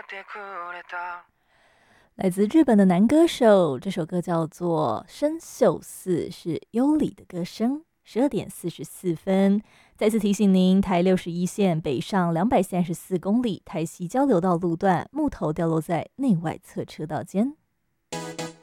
来自日本的男歌手，这首歌叫做《生锈寺》，是优里的歌声。12:44，再次提醒您，台61线北上234公里，台西交流道路段木头掉落在内外侧车道间。